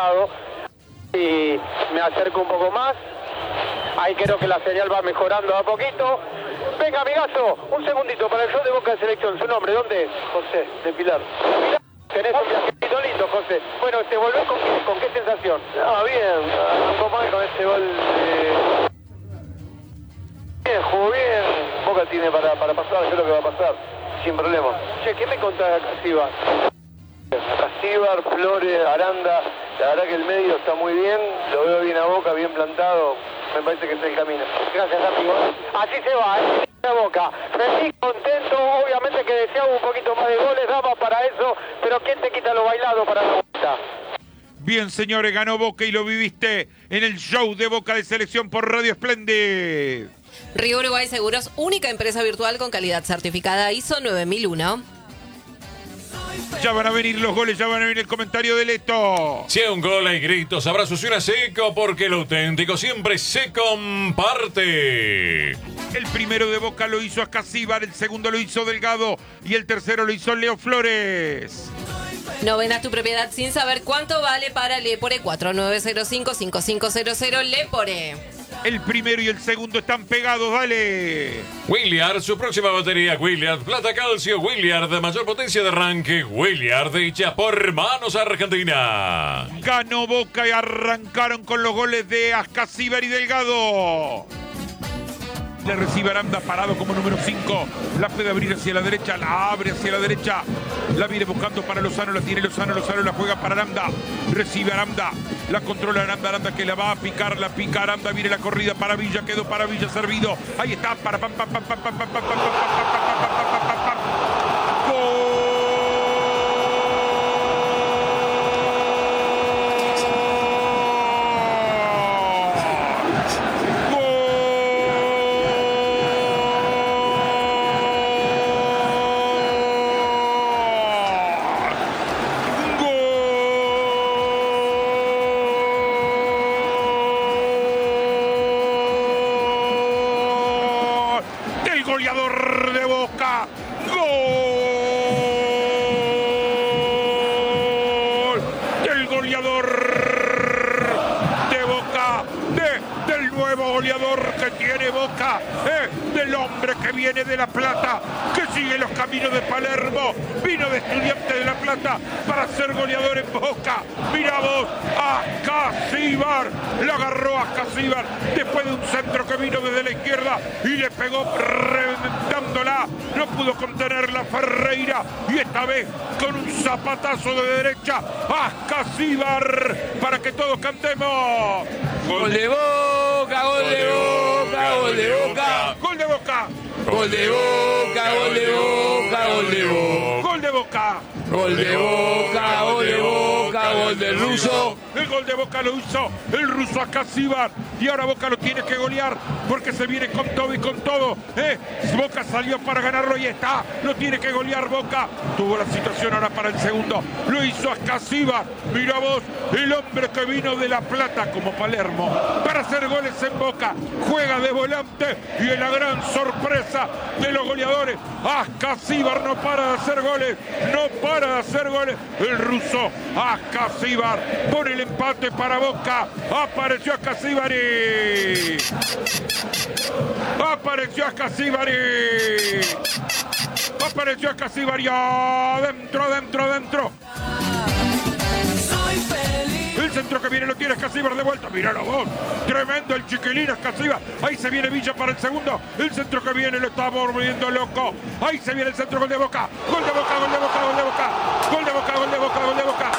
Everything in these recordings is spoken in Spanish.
costado y me acerco un poco más. Ahí creo que la señal va mejorando a poquito. Venga, amigazo, un segundito para el show de Boca de Selección. ¿Su nombre dónde es? José, de Pilar. Tenés un viajecito lindo, José. Bueno, ¿te volvés con qué sensación? Bien, un poco más con este gol. Bien, jugó bien. Boca tiene para pasar, yo lo que va a pasar, sin problema. Che, ¿qué me contás de Casíbar? Casíbar, Flores, Aranda, la verdad que el medio está muy bien, lo veo bien a Boca, bien plantado, me parece que es el camino. Gracias, amigo. Así se va, a Boca. Feliz, contento, obviamente que deseaba un poquito más de goles, daba para eso, pero ¿quién te quita lo bailado para la vuelta? Bien, señores, ganó Boca y lo viviste en el show de Boca de Selección por Radio Splendid. Río Uruguay Seguros, única empresa virtual con calidad certificada ISO 9001. Ya van a venir los goles, ya van a venir el comentario de Leto. Si hay un gol hay gritos, abrazos y una seco, porque lo auténtico siempre se comparte. El primero de Boca lo hizo Ascasíbar, el segundo lo hizo Delgado y el tercero lo hizo Leo Flores. No vendas tu propiedad sin saber cuánto vale para Lepore. 4905-5500 Lepore. El primero y el segundo están pegados, dale. Williard, su próxima batería, Williard, plata calcio, Williard, de mayor potencia de arranque, Williard, hecha por Manos Argentina. Ganó Boca y arrancaron con los goles de Ascasíbar y Delgado. Le recibe Aranda parado como número 5. La puede abrir hacia la derecha, la abre hacia la derecha. La viene buscando para Lozano, la tiene Lozano la juega para Aranda. Recibe Aranda, la controla Aranda que la va a picar, la pica Aranda, viene la corrida para Villa, quedó para Villa servido. Ahí está, para pam. ¡Gol! Goleador de Boca, gol del goleador de Boca, del nuevo goleador que tiene Boca, del hombre que viene de La Plata, que sigue los caminos de Palermo, vino de Estudiantes de La Plata para ser goleador en Boca. Mirá vos, Ascasíbar, lo agarró Ascasíbar después de un centro que vino desde la izquierda y le pegó reventándola, no pudo contenerla Ferreira y esta vez con un zapatazo de derecha, Ascasíbar, para que todos cantemos. Gol de Boca, gol de Boca, gol de Boca, gol de Boca, gol de Boca, gol de Boca, gol de Boca, gol de Boca, gol de Boca, gol de Boca, gol del ruso. El gol de Boca lo hizo el ruso Ascasíbar y ahora Boca lo tiene que golear porque se viene con todo y con todo. Boca salió para ganarlo y está, lo tiene que golear Boca. Tuvo la situación ahora para el segundo, lo hizo Ascasíbar. Mira vos, el hombre que vino de La Plata como Palermo para hacer goles en Boca, juega de volante y es la gran sorpresa de los goleadores. Ascasíbar no para de hacer goles, no para de hacer goles. El ruso Ascasíbar pone el empate para Boca. Apareció Ascasíbari. Apareció Ascasíbari. Apareció Ascasíbari. Adentro. El centro que viene lo tiene Ascasíbar de vuelta. Míralo vos. Tremendo el chiquilín Ascasíbar. Ahí se viene Villa para el segundo. El centro que viene lo está volviendo loco. Ahí se viene el centro, gol de Boca. Gol de Boca, gol de Boca, gol de Boca. Gol de Boca, gol de Boca, gol de Boca.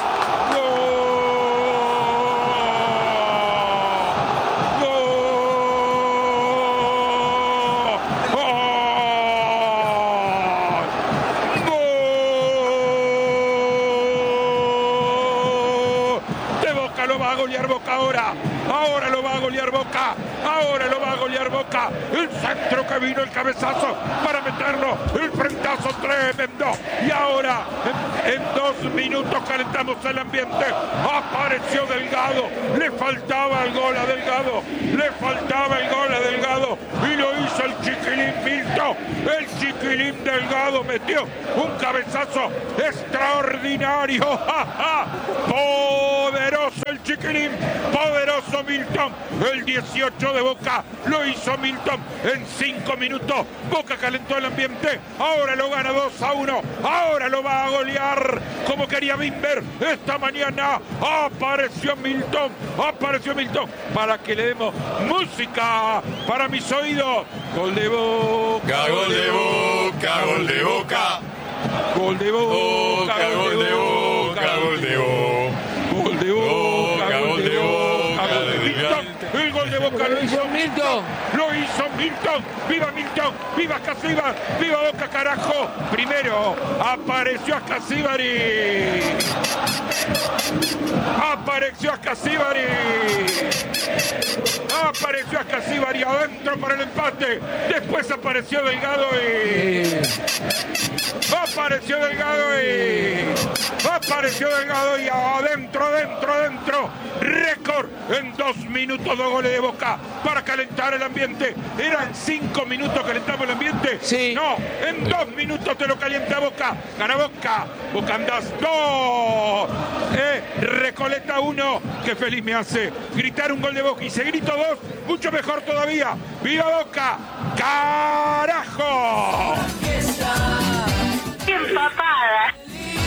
Ahora lo va a golear Boca. Ahora lo va a golear Boca. El centro que vino, el cabezazo para meterlo. El frentazo tremendo. Y ahora, en 2 minutos calentamos el ambiente. Apareció Delgado. Le faltaba el gol a Delgado. Le faltaba el gol a Delgado. Y lo hizo el chiquilín Milton. El chiquilín Delgado metió un cabezazo extraordinario. ¡Ja, ja! Poderoso el chiquilín. Poderoso Milton. El 18 de Boca lo hizo Milton en 5 minutos. Boca calentó el ambiente. Ahora lo gana 2-1. Ahora lo va a golear como quería Bimber. Esta mañana apareció Milton. Para que le demos música para mis oídos. Gol de Boca. Gol de Boca, gol de Boca. Gol de Boca, Gol de Boca, gol de Boca. Gol de Boca, gol de Boca, gol de Milton. El gol de Boca lo hizo Milton. Lo hizo Milton. ¡Viva Milton! ¡Viva Scasíbar! ¡Viva Boca, carajo! Primero apareció Scasíbari. Apareció Scasíbari adentro para el empate. Después apareció Delgado y... Apareció Delgado y adentro. Récord en 2 minutos, 2 goles de Boca para calentar el ambiente. ¿Eran 5 minutos calentamos el ambiente? Sí. No, en 2 minutos te lo calienta Boca. Gana Boca. Boca andás 2. Recoleta 1. Qué feliz me hace gritar un gol de Boca. Y se grito 2, mucho mejor todavía. ¡Viva Boca! ¡Carajo!